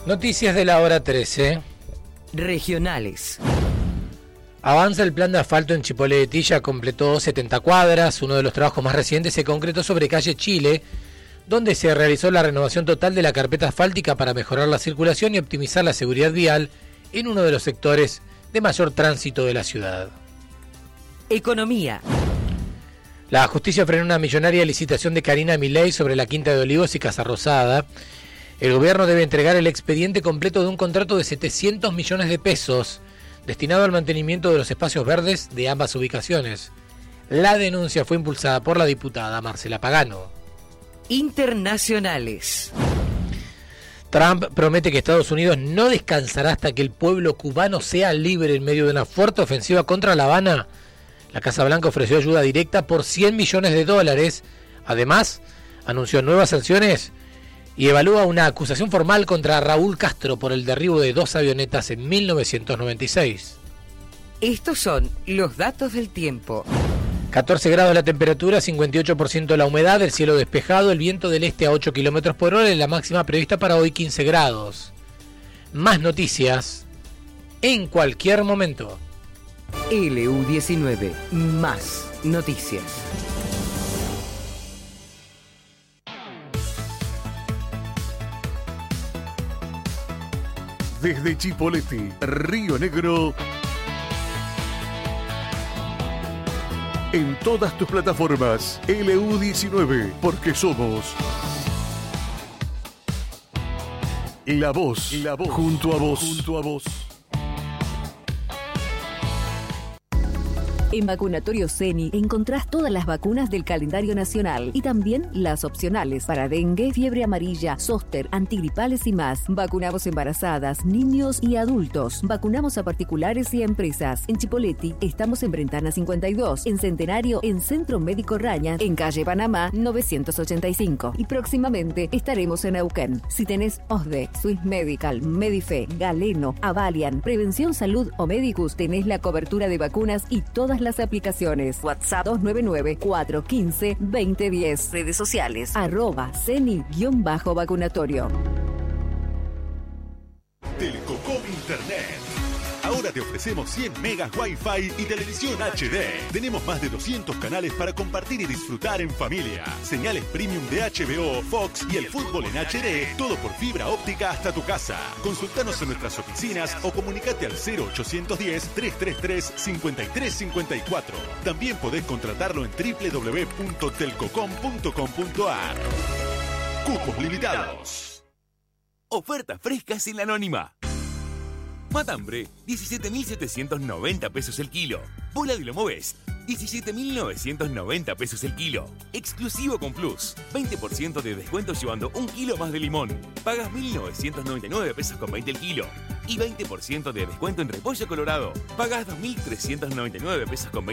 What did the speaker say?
Noticias de la hora 13. Regionales. Avanza el plan de asfalto en Chipoleti, ya completó 70 cuadras. Uno de los trabajos más recientes se concretó sobre calle Chile, donde se realizó la renovación total de la carpeta asfáltica para mejorar la circulación y optimizar la seguridad vial en uno de los sectores de mayor tránsito de la ciudad. Economía. La justicia frenó una millonaria licitación de Karina Milei sobre la Quinta de Olivos y Casa Rosada. El gobierno debe entregar el expediente completo de un contrato de 700 millones de pesos destinado al mantenimiento de los espacios verdes de ambas ubicaciones. La denuncia fue impulsada por la diputada Marcela Pagano. Internacionales. Trump promete que Estados Unidos no descansará hasta que el pueblo cubano sea libre en medio de una fuerte ofensiva contra La Habana. La Casa Blanca ofreció ayuda directa por $100 millones. Además, anunció nuevas sanciones y evalúa una acusación formal contra Raúl Castro por el derribo de 2 avionetas en 1996. Estos son los datos del tiempo. 14 grados la temperatura, 58% la humedad, el cielo despejado, el viento del este a 8 km por hora y la máxima prevista para hoy 15 grados. Más noticias en cualquier momento. LU19, más noticias. Desde Chipoleti, Río Negro, en todas tus plataformas, LU19, porque somos la voz, junto a vos. En Vacunatorio CENI encontrás todas las vacunas del calendario nacional y también las opcionales para dengue, fiebre amarilla, zóster, antigripales y más. Vacunamos embarazadas, niños y adultos. Vacunamos a particulares y a empresas. En Chipoleti estamos en Brentana 52, en Centenario, en Centro Médico Raña, en calle Panamá 985. Y próximamente estaremos en Neuquén. Si tenés OSDE, Swiss Medical, Medife, Galeno, Avalian, Prevención Salud o Medicus, tenés la cobertura de vacunas y todas las aplicaciones. WhatsApp 299-415-2010. Redes sociales @CENI_vacunatorio. Telcocom Internet. Ahora te ofrecemos 100 megas Wi-Fi y televisión HD. Tenemos más de 200 canales para compartir y disfrutar en familia. Señales premium de HBO, Fox y el fútbol en HD. Todo por fibra óptica hasta tu casa. Consultanos en nuestras oficinas o comunicate al 0810-333-5354. También podés contratarlo en www.telcocom.com.ar. Cupos limitados. Ofertas frescas en la Anónima. Matambre, 17.790 pesos el kilo. Bola de lomo Best, 17.990 pesos el kilo. Exclusivo con Plus, 20% de descuento llevando un kilo más de limón. Pagas 1.999 pesos con 20 el kilo. Y 20% de descuento en repollo colorado. Pagas 2.399 pesos con 20